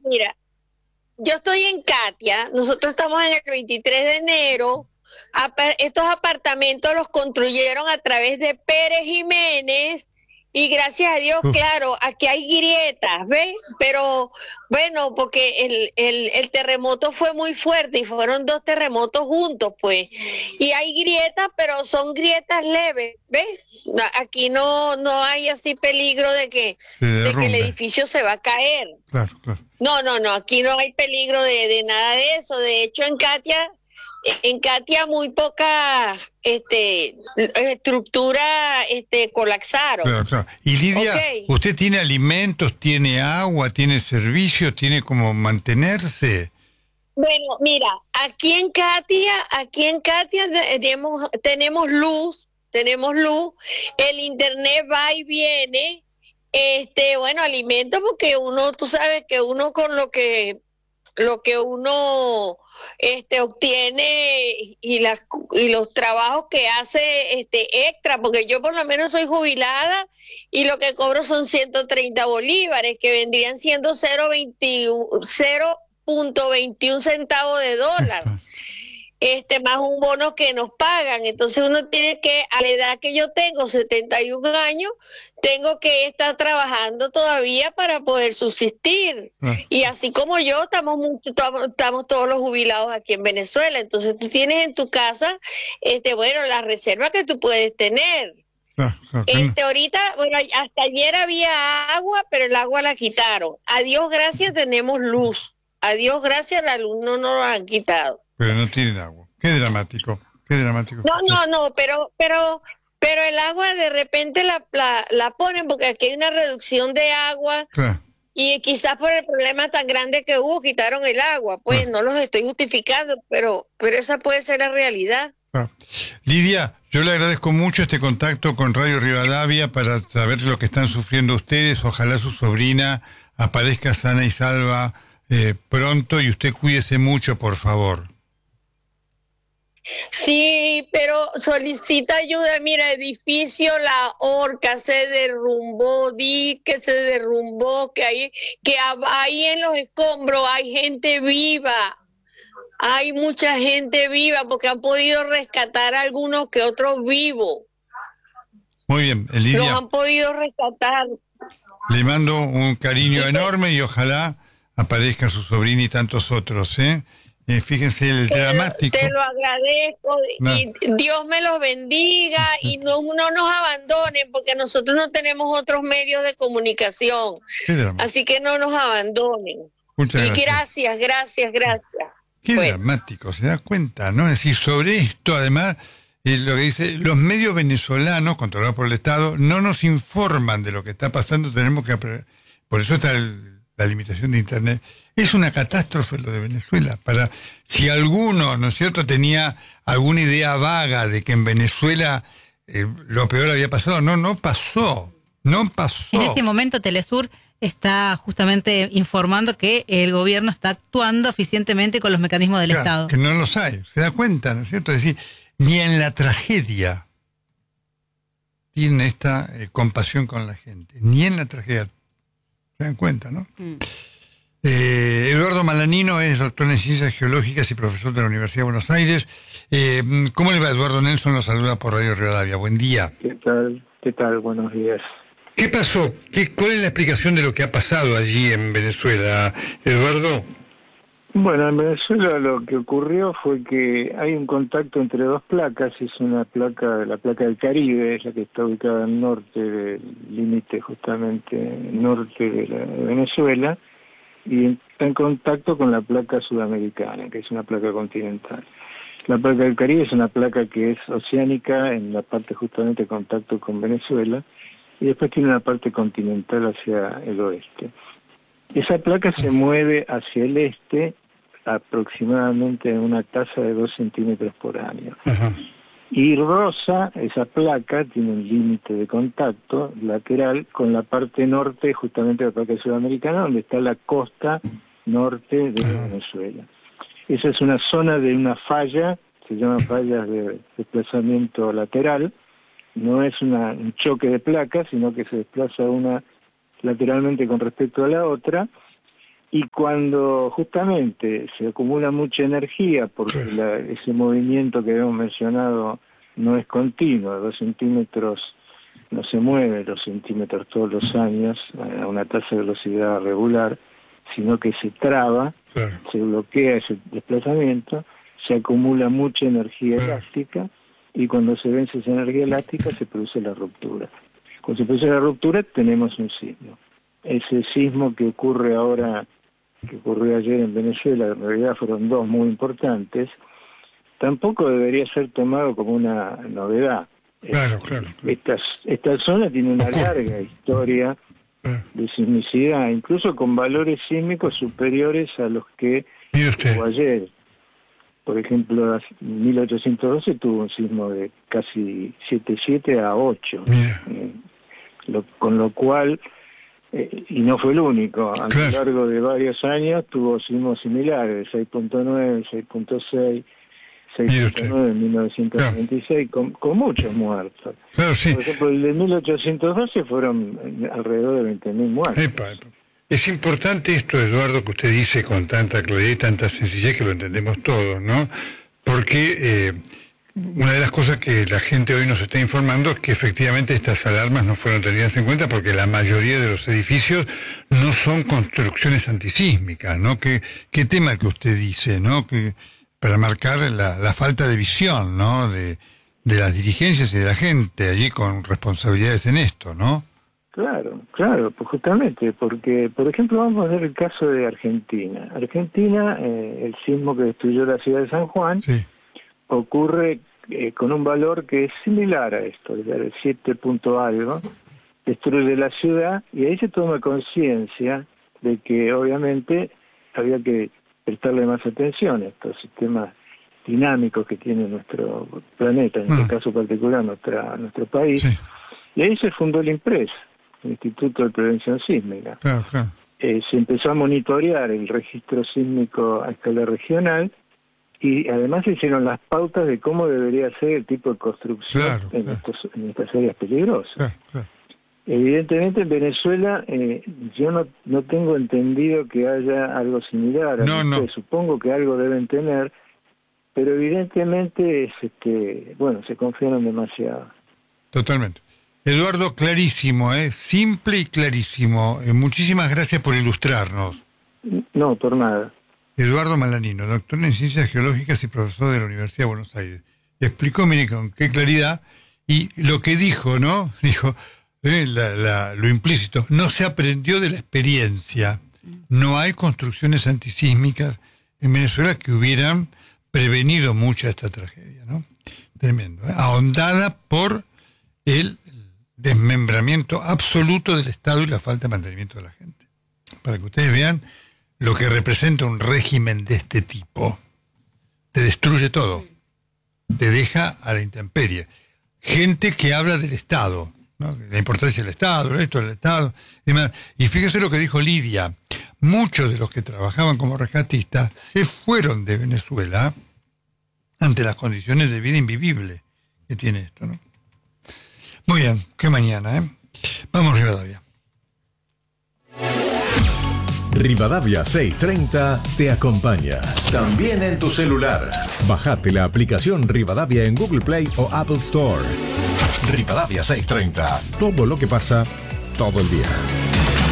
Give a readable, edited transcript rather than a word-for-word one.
mira, yo estoy en Katia, nosotros estamos en el 23 de enero, estos apartamentos los construyeron a través de Pérez Jiménez y gracias a Dios, Uf, claro, aquí hay grietas, ¿ves? Pero bueno, porque el terremoto fue muy fuerte y fueron dos terremotos juntos, pues, y hay grietas, pero son grietas leves, ¿ves? Aquí no hay así peligro se de que el derrumbe. edificio se va a caer. Claro, claro. No, aquí no hay peligro de nada de eso. De hecho, en Katia muy pocas estructuras colapsaron. Claro, claro. Y ¿Ok? Lidia, ¿usted tiene alimentos, tiene agua, tiene servicios, tiene cómo mantenerse? Bueno, mira, aquí en Katia tenemos luz, el internet va y viene, bueno, alimento porque uno, tú sabes que uno con lo que uno obtiene y los trabajos que hace extra, porque yo por lo menos soy jubilada y lo que cobro son 130 bolívares, que vendrían siendo 0.21 centavos de dólar, Esto. más un bono que nos pagan. Entonces uno tiene que, a la edad que yo tengo, 71 años, tengo que estar trabajando todavía para poder subsistir. Claro, Y así como yo, estamos todos los jubilados aquí en Venezuela. Entonces tú tienes en tu casa, bueno, las reservas que tú puedes tener. claro, claro que no. Ahorita, bueno, hasta ayer había agua, pero el agua la quitaron. A Dios gracias tenemos luz. A Dios gracias la luz no nos la han quitado. Pero no tienen agua. Qué dramático No, escuchar. no, no, pero el agua de repente la ponen porque aquí hay una reducción de agua Claro, y quizás por el problema tan grande que hubo quitaron el agua. Pues claro, no los estoy justificando, pero esa puede ser la realidad. claro. Lidia, yo le agradezco mucho este contacto con Radio Rivadavia para saber lo que están sufriendo ustedes. Ojalá su sobrina aparezca sana y salva pronto y usted cuídese mucho, por favor. Sí, pero solicita ayuda. Mira, edificio La Horca se derrumbó, di que se derrumbó, ahí en los escombros hay gente viva. Hay mucha gente viva porque han podido rescatar a algunos que otros vivos. Muy bien, Los Lidia, han podido rescatar. le mando un cariño Y te, enorme y ojalá aparezca su sobrina y tantos otros, ¿eh? Fíjense el te dramático. lo agradezco No, y Dios me los bendiga y no nos abandonen porque nosotros no tenemos otros medios de comunicación. qué dramático. Así que no nos abandonen. Muchas Y gracias. gracias. Qué Bueno. dramático, se da cuenta, ¿no? Es decir, sobre esto, además, lo que dice, los medios venezolanos, controlados por el Estado, no nos informan de lo que está pasando, tenemos que por eso está la limitación de Internet. Es una catástrofe lo de Venezuela. Si alguno, ¿no es cierto?, tenía alguna idea vaga de que en Venezuela lo peor había pasado, no pasó, no En pasó. este momento Telesur está justamente informando que el gobierno está actuando eficientemente con los mecanismos del Claro, Estado. que no los hay, se da cuenta, ¿no es cierto? Es decir, ni en la tragedia tiene esta compasión con la gente, ni en la tragedia, se dan cuenta, ¿no? Eduardo Malanino es doctor en Ciencias Geológicas y profesor de la Universidad de Buenos Aires. ¿Cómo le va, Eduardo? Nelson lo saluda por Radio Rivadavia. Buen día. ¿Qué tal? ¿Qué tal? Buenos días. ¿Qué pasó? ¿Cuál es la explicación de lo que ha pasado allí en Venezuela, Eduardo? Bueno, en Venezuela lo que ocurrió fue que hay un contacto entre dos placas, es una placa, la placa del Caribe, es la que está ubicada al norte del límite justamente norte de Venezuela, y está en contacto con la placa sudamericana, que es una placa continental. La placa del Caribe es una placa que es oceánica en la parte justamente de contacto con Venezuela, y después tiene una parte continental hacia el oeste. Esa placa se mueve hacia el este aproximadamente en una tasa de 2 centímetros por año. Ajá. Y roza, esa placa tiene un límite de contacto lateral con la parte norte justamente de la placa sudamericana, donde está la costa norte de Venezuela. Esa es una zona de una falla, se llama fallas de desplazamiento lateral, no es un choque de placas, sino que se desplaza una lateralmente con respecto a la otra, y cuando justamente se acumula mucha energía, porque ese movimiento que habíamos mencionado no es continuo, 2 centímetros no se mueve 2 centímetros todos los años a una tasa de velocidad regular, sino que se traba, se bloquea ese desplazamiento, se acumula mucha energía elástica, y cuando se vence esa energía elástica se produce la ruptura. Cuando se produce la ruptura tenemos un sismo. Ese sismo que ocurrió ayer en Venezuela, en realidad fueron 2 muy importantes, tampoco debería ser tomado como una novedad. Claro. Esta zona tiene una larga historia de sismicidad, incluso con valores sísmicos superiores a los que hubo ayer. Por ejemplo, en 1812 tuvo un sismo de casi 7,7 a 8, con lo cual, y no fue el único, a lo largo de varios años tuvo sismos similares, 6.9, 6.6, 6.9 en 1996, con muchos muertos. Por ejemplo, el de 1812 fueron alrededor de 20.000 muertos. Es importante esto, Eduardo, que usted dice con tanta claridad y tanta sencillez que lo entendemos todos, ¿no? Porque una de las cosas que la gente hoy nos está informando es que efectivamente estas alarmas no fueron tenidas en cuenta porque la mayoría de los edificios no son construcciones antisísmicas, ¿no? ¿Qué tema que usted dice, ¿no? Que para marcar la falta de visión, ¿no? De las dirigencias y de la gente allí con responsabilidades en esto, ¿no? Claro, pues justamente, porque, por ejemplo, vamos a ver el caso de Argentina. El sismo que destruyó la ciudad de San Juan ocurre con un valor que es similar a esto, es decir, 7 punto algo, destruye la ciudad, y ahí se toma conciencia de que obviamente había que prestarle más atención a estos sistemas dinámicos que tiene nuestro planeta, en este caso particular nuestro país, y ahí se fundó el INPRES, el Instituto de Prevención Sísmica. Se empezó a monitorear el registro sísmico a escala regional, y además se hicieron las pautas de cómo debería ser el tipo de construcción en estas áreas peligrosas. Evidentemente en Venezuela yo no tengo entendido que haya algo similar. Supongo que algo deben tener, pero evidentemente se confiaron demasiado. Totalmente. Eduardo, clarísimo, simple y clarísimo. Muchísimas gracias por ilustrarnos. No, por nada. Eduardo Malanino, doctor en Ciencias Geológicas y profesor de la Universidad de Buenos Aires. Explicó, mire, con qué claridad, y lo que dijo, ¿no? Dijo, lo implícito, no se aprendió de la experiencia. No hay construcciones antisísmicas en Venezuela que hubieran prevenido mucha esta tragedia, ¿no? Tremendo, ahondada por el desmembramiento absoluto del Estado y la falta de mantenimiento de la gente. Para que ustedes vean lo que representa un régimen de este tipo. Te destruye todo. Te deja a la intemperie. Gente que habla del Estado, ¿no? La importancia del Estado, esto del Estado, y demás. Y fíjese lo que dijo Lidia. Muchos de los que trabajaban como rescatistas se fueron de Venezuela ante las condiciones de vida invivible que tiene esto, ¿no? Muy bien, qué mañana, ¿eh? Vamos, Rivadavia. Rivadavia 630 te acompaña. También en tu celular. Bajate la aplicación Rivadavia en Google Play o Apple Store. Rivadavia 630. Todo lo que pasa todo el día.